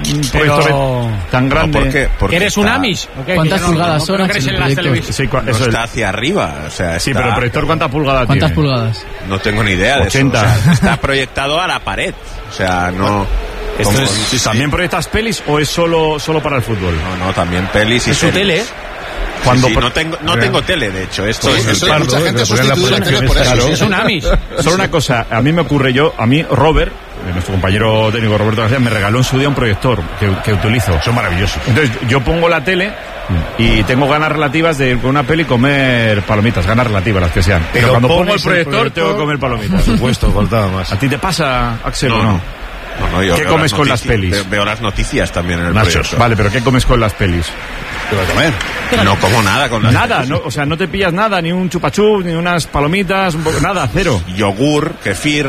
proyecto tan grande. No, porque ¿Eres un Amish? ¿Cuántas pulgadas son? ¿No crees en las televisiones? Sí, no está hacia arriba. O sea, sí, pero el proyector, ¿cuántas pulgadas tiene? ¿Cuántas pulgadas? No tengo ni idea 80. de eso. O sea, está proyectado a la pared. O sea, no... ¿También proyectas pelis o es solo para el fútbol? No, también pelis y ¿Es su tele? Cuando no tengo tele, de hecho. Esto es el pardo. Mucha gente sustituye la tele por eso. Claro. Es un Amish. Solo una cosa, a mí me ocurre Robert, nuestro compañero técnico Roberto García, me regaló en su día un proyector que utilizo. Son maravillosos. Entonces yo pongo la tele y tengo ganas relativas de con una peli comer palomitas, ganas relativas las que sean. Pero cuando pongo el proyector tengo que comer palomitas. Por supuesto, faltaba más. ¿A ti te pasa, Axel, o no? No, yo ¿Qué comes con las pelis? Veo las noticias también en el Nachos. proyector. Vale, pero ¿qué comes con las pelis? ¿Qué vas a comer? No como nada con las Nada, pelis. no, o sea, no te pillas nada, ni un chupachup, ni unas palomitas, nada, cero. Yogur, kefir.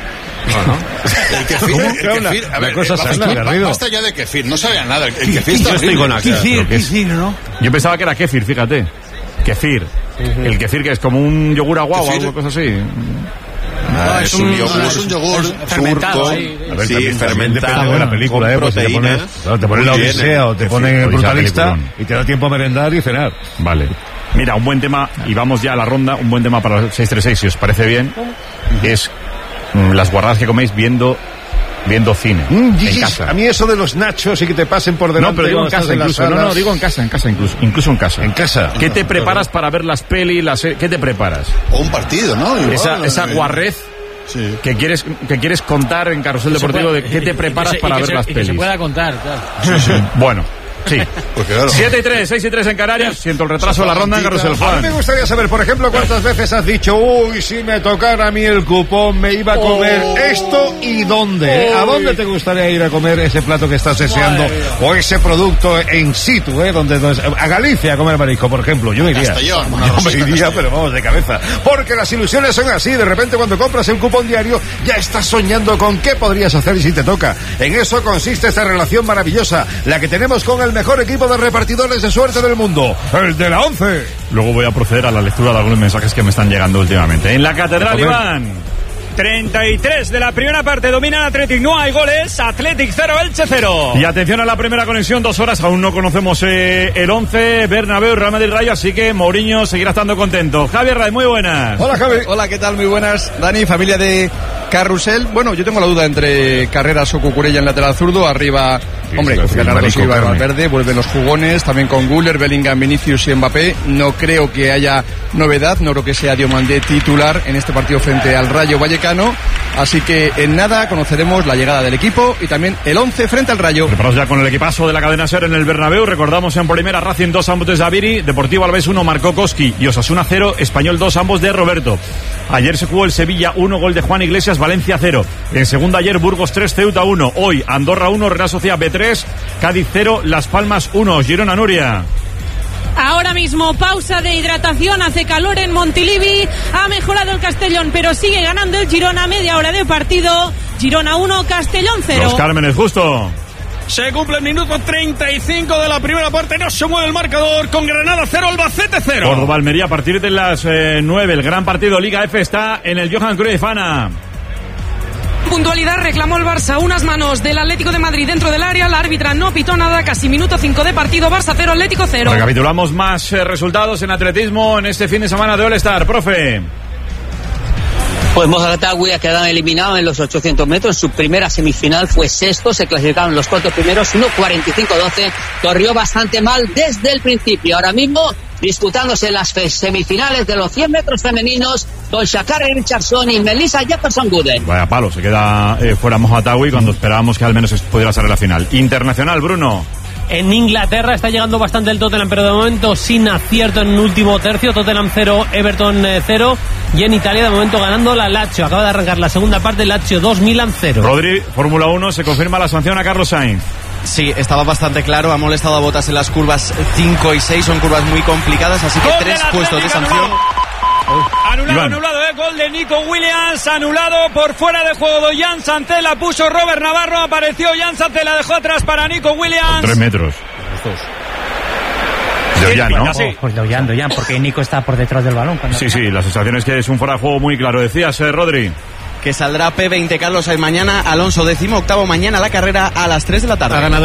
El kefir, a ver, cosa sana, Garrido. basta ya de kefir, no sabe a nada. El kefir está Yo estoy con horrible. Kefir, ¿no? Yo pensaba que era kéfir, fíjate. Kefir. El kefir que es como un yogur aguado o algo cosa así. Es un yogur fermentado. A ver, sí, también fermentado depende de la película, con pues si proteínas. te ponen la Muy bien, Odisea o te ponen el Odisea, Brutalista peliculón. y te da tiempo a merendar y cenar. Vale. Mira, un buen tema, y vamos ya a la ronda, un buen tema para los 636, si os parece bien, es las guarradas que coméis viendo cine, en casa. A mí eso de los nachos y que te pasen por delante. No, pero digo en cuando casa estás incluso. las No, salas. digo en casa incluso en casa. En casa. ¿Qué te preparas para ver las pelis? ¿Qué te preparas? O un partido, ¿no? Igual, Esa guarrez sí. que quieres contar en Carrusel Deportivo de qué te preparas para ver las Que pelis. se pueda contar, claro. Bueno, sí. Porque claro. 7 y 3, 6 y 3 en Canarias. Siento el retraso de la ronda en Carrusel, A mí Juan. me gustaría saber, por ejemplo, cuántas veces has dicho, uy, si me tocara a mí el cupón, me iba a comer esto y dónde. ¿A dónde te gustaría ir a comer ese plato que estás deseando o ese producto en situ, donde a Galicia a comer marisco, por ejemplo? Yo iría. Castellón, una Yo me rosita iría, Castellón. pero vamos de cabeza. Porque las ilusiones son así. De repente, cuando compras el cupón diario, ya estás soñando con qué podrías hacer si te toca. En eso consiste esta relación maravillosa, la que tenemos con el mejor equipo de repartidores de suerte del mundo, el de la 11. Luego voy a proceder a la lectura de algunos mensajes que me están llegando últimamente. En la Catedral, Iván. 33 de la primera parte, domina el Athletic, no hay goles, Athletic 0, Elche 0. Y atención a la primera conexión, 2 horas, aún no conocemos el 11, Bernabéu, Real Madrid, Rayo, así que Mourinho seguirá estando contento. Javier Ray, muy buenas. Hola, Javi. Hola, ¿qué tal? Muy buenas, Dani, familia de Carrusel. Bueno, yo tengo la duda entre Carreras o Cucurella en lateral zurdo, arriba, hombre, Bernardo Silva, Valverde, vuelven los jugones, también con Güler, Bellingham, Vinicius y Mbappé. No creo que haya novedad, no creo que sea Diomandé titular en este partido frente al Rayo Vallecano. Así que en nada conoceremos la llegada del equipo y también el 11 frente al Rayo. Preparados ya con el equipazo de la cadena SER en el Bernabéu. Recordamos en primera Racing 2, ambos de Zaviri, Deportivo Alavés 1, marcó Koski, y Osasuna 0, Español 2, ambos de Roberto. Ayer se jugó el Sevilla 1, gol de Juan Iglesias, Valencia 0. En segunda ayer Burgos 3, Ceuta 1. Hoy Andorra 1, Real Sociedad B3, Cádiz 0, Las Palmas 1. Girona, Nuria. Ahora mismo pausa de hidratación, hace calor en Montilivi, ha mejorado el Castellón, pero sigue ganando el Girona, media hora de partido, Girona 1, Castellón 0. Los Cármenes, justo. Se cumple el minuto 35 de la primera parte, no se mueve el marcador, con Granada 0, Albacete 0. Córdoba, Almería, a partir de las 9, el gran partido Liga F está en el Johan Cruyff, Ana. Puntualidad, reclamó el Barça, unas manos del Atlético de Madrid dentro del área, la árbitra no pitó nada, casi minuto 5 de partido, Barça 0, Atlético 0. Recapitulamos más resultados en atletismo en este fin de semana de All-Star, profe. Pues Mozaratawi ha quedado eliminado en los 800 metros. Su primera semifinal fue sexto. Se clasificaron los 4 primeros, 1:45.12. Corrió bastante mal desde el principio. Ahora mismo disputándose las semifinales de los 100 metros femeninos con Sha'Carri Richardson y Melissa Jefferson-Guden. Vaya palo, se queda fuera Mozaratawi cuando esperábamos que al menos pudiera ser la final. Internacional, Bruno. En Inglaterra está llegando bastante el Tottenham, pero de momento sin acierto en el último tercio. Tottenham 0, Everton 0. Y en Italia de momento ganando la Lazio. Acaba de arrancar la segunda parte, Lazio 2, Milan 0. Rodri, Fórmula 1, se confirma la sanción a Carlos Sainz. Sí, estaba bastante claro, ha molestado a Bottas en las curvas 5 y 6, son curvas muy complicadas, así que 3 puestos de sanción. Anulado, gol de Nico Williams, anulado por fuera de juego de Jan Santé, la puso Robert Navarro, apareció Jan Santé, la dejó atrás para Nico Williams. 3 metros. De Ollán, ¿no? Pues de Ollán, porque Nico está por detrás del balón. Sí, la sensación es que es un fuera de juego muy claro. Decías, Rodri. Que saldrá P20 Carlos Sainz mañana, Alonso 18º mañana la carrera a las 3 de la tarde. Ha ganado